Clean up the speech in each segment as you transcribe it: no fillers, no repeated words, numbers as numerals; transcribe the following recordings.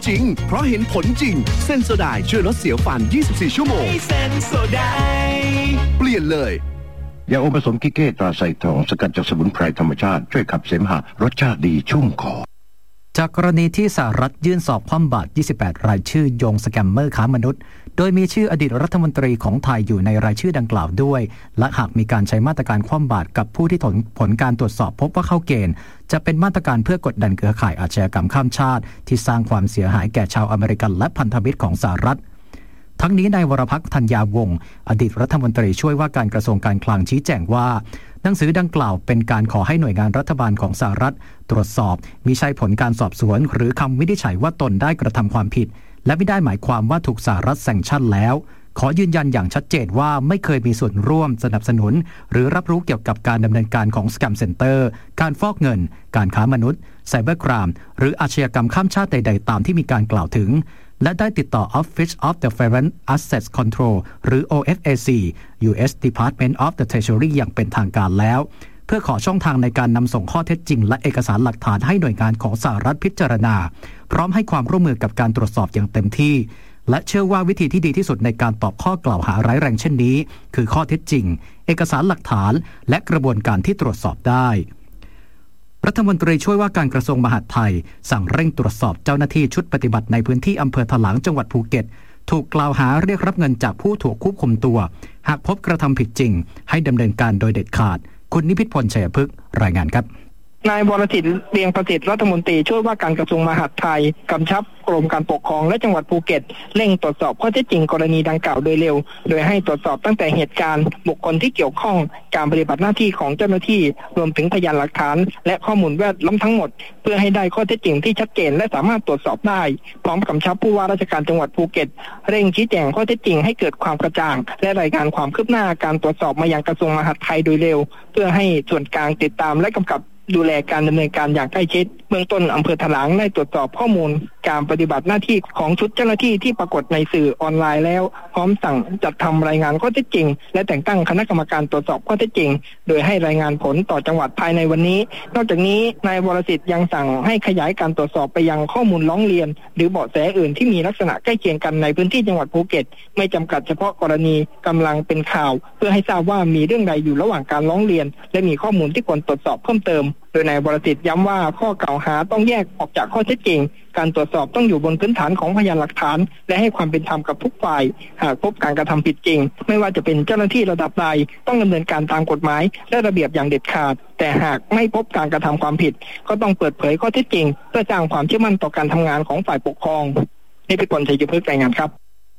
จริงเพราะเห็นผลจริงเซนโซไดช่วยลดเสียวฟัน24ชั่วโมงเซนโซไดเปลี่ยนเลยยาอมผสมกิเก้ตราไซทองสกัดจากสมุนไพรธรรมชาติช่วยขับเสมหะรสชาติดีชุ่มคอจากกรณีที่สหรัฐยื่นสอบคว่ำบาตร28รายชื่อโยงสแกมเมอร์ค้ามนุษย์โดยมีชื่ออดีตรัฐมนตรีของไทยอยู่ในรายชื่อดังกล่าวด้วยและหากมีการใช้มาตรการคว่ำบาตรกับผู้ที่ผลการตรวจสอบพบว่าเข้าเกณฑ์จะเป็นมาตรการเพื่อกดดันเครือข่ายอาชญากรรมข้ามชาติที่สร้างความเสียหายแก่ชาวอเมริกันและพันธมิตรของสหรัฐทั้งนี้นายวรพักษ์ธัญญาวงศ์อดีตรัฐมนตรีช่วยว่าการกระทรวงการคลังชี้แจงว่าหนังสือดังกล่าวเป็นการขอให้หน่วยงานรัฐบาลของสหรัฐตรวจสอบมิใช่ผลการสอบสวนหรือคำวินิจฉัยว่าตนได้กระทำความผิดและไม่ได้หมายความว่าถูกสหรัฐแซงชั่นแล้วขอยืนยันอย่างชัดเจนว่าไม่เคยมีส่วนร่วมสนับสนุนหรือรับรู้เกี่ยวกับการดำเนินการของสแกมเซ็นเตอร์การฟอกเงินการค้ามนุษย์ไซเบอร์ครามหรืออาชญากรรมข้ามชาติใดๆตามที่มีการกล่าวถึงและได้ติดต่อ Office of the Foreign Assets Control หรือ OFAC U.S. Department of the Treasury อย่างเป็นทางการแล้วเพื่อขอช่องทางในการนำส่งข้อเท็จจริงและเอกสารหลักฐานให้หน่วยงานของสหรัฐพิจารณาพร้อมให้ความร่วมมือกับการตรวจสอบอย่างเต็มที่และเชื่อว่าวิธีที่ดีที่สุดในการตอบข้อกล่าวหาร้ายแรงเช่นนี้คือข้อเท็จจริงเอกสารหลักฐานและกระบวนการที่ตรวจสอบได้รัฐมนตรีช่วยว่าการกระทรวงมหาดไทยสั่งเร่งตรวจสอบเจ้าหน้าที่ชุดปฏิบัติในพื้นที่อำเภอถลางจังหวัดภูเก็ตถูกกล่าวหาเรียกรับเงินจากผู้ถูกควบคุมตัวหากพบกระทำผิดจริงให้ดำเนินการโดยเด็ดขาดคุณนิพิษพลชัยพฤกษ์รายงานครับนายวรศิลป์เลียงประสิทธิ์รัฐมนตรีช่วยว่าการกระทรวงมหาดไทยกำชับกรมการปกครองและจังหวัดภูเก็ตเร่งตรวจสอบข้อเท็จจริงกรณีดังกล่าวโดยเร็วโดยให้ตรวจสอบตั้งแต่เหตุการณ์บุคคลที่เกี่ยวข้องการปฏิบัติหน้าที่ของเจ้าหน้าที่รวมถึงพยานหลักฐานและข้อมูลแวดล้อมทั้งหมดเพื่อให้ได้ข้อเท็จจริงที่ชัดเจนและสามารถตรวจสอบได้พร้อมกำชับผู้ว่าราชการจังหวัดภูเก็ตเร่งชี้แจงข้อเท็จจริงให้เกิดความกระจ่างและรายงานความคืบหน้าการตรวจสอบมายังกระทรวงมหาดไทยโดยเร็วเพื่อให้ส่วนกลางติดตามและกำกับดูแลการดำเนินการอย่างใกล้ชิดเบื้องต้นอำเภอถลางได้ตรวจสอบข้อมูลการปฏิบัติหน้าที่ของชุดเจ้าหน้าที่ที่ปรากฏในสื่อออนไลน์แล้วพร้อมสั่งจัดทำรายงานข้อเท็จจริงและแต่งตั้งคณะกรรมการตรวจสอบข้อเท็จจริงโดยให้รายงานผลต่อจังหวัดภายในวันนี้นอกจากนี้นายวรศิษฐ์ยังสั่งให้ขยายการตรวจสอบไปยังข้อมูลร้องเรียนหรือเบาะแสอื่นที่มีลักษณะใกล้เคียงกันในพื้นที่จังหวัดภูเก็ตไม่จำกัดเฉพาะกรณีกำลังเป็นข่าวเพื่อให้ทราบว่ามีเรื่องใดอยู่ระหว่างการร้องเรียนและมีข้อมูลที่ควรตรวจสอบเพิ่มเติมโดยนายวรศิษฐ์ย้ำว่าข้อกล่าวหาต้องแยกออกจากข้อเท็จจริงการตรวจสอบต้องอยู่บนพื้นฐานของพยานหลักฐานและให้ความเป็นธรรมกับทุกฝ่ายหากพบการกระทำผิดจริงไม่ว่าจะเป็นเจ้าหน้าที่ระดับใดต้องดำเนินการตามกฎหมายและระเบียบอย่างเด็ดขาดแต่หากไม่พบการกระทำความผิดก็ต้องเปิดเผยข้อเท็จจริงเพื่อสร้างความเชื่อมั่นต่อการทำงานของฝ่ายปกครองนี่เป็นผลชัยพฤกษ์รายงานครับ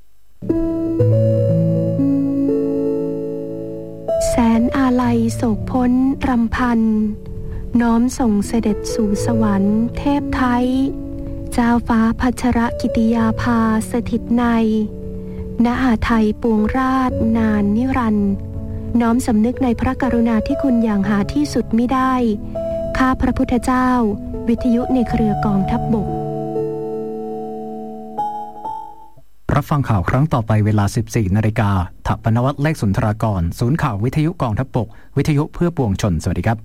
แสนอาลัยโศกพ้นรำพันน้อมส่งเสด็จสู่สวรรค์เทพไทยเจ้าฟ้าพัชรกิติยาภาสถิตในณหไทยปวงราชนานนิรันดร์น้อมสำนึกในพระกรุณาธิคุณอย่างหาที่สุดมิได้ข้าพระพุทธเจ้าวิทยุในเครือกองทัพบกรับฟังข่าวครั้งต่อไปเวลา 14 นาฬิกาถปนวัฒน์เลขสุนทรากรศูนย์ข่าววิทยุกองทัพบกวิทยุเพื่อปวงชนสวัสดีครับ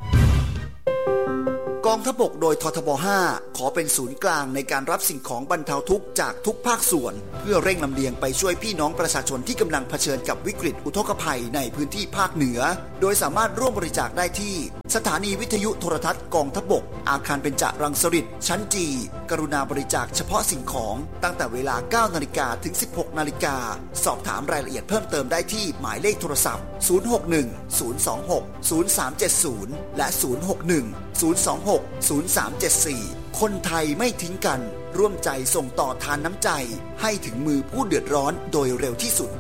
กองทัพบกโดยททบ 5 ขอเป็นศูนย์กลางในการรับสิ่งของบรรเทาทุกข์จากทุกภาคส่วนเพื่อเร่งลำเลียงไปช่วยพี่น้องประชาชนที่กำลังเผชิญกับวิกฤตอุทกภัยในพื้นที่ภาคเหนือโดยสามารถร่วมบริจาคได้ที่สถานีวิทยุโทรทัศน์กองทัพบกอาคารเบญจรังสฤษฎ์ชั้นจีกรุณาบริจาคเฉพาะสิ่งของตั้งแต่เวลา 9 นาฬิกาถึง 16 นาฬิกาสอบถามรายละเอียดเพิ่มเติมได้ที่หมายเลขโทรศัพท์ 061-026-0370 และ 061-026-0374 คนไทยไม่ทิ้งกันร่วมใจส่งต่อทานน้ำใจให้ถึงมือผู้เดือดร้อนโดยเร็วที่สุด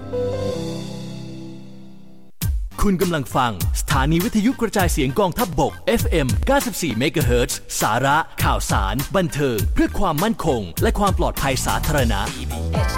คุณกำลังฟังสถานีวิทยุกระจายเสียงกองทัพบก FM 94 MHz สาระข่าวสารบันเทิงเพื่อความมั่นคงและความปลอดภัยสาธารณะ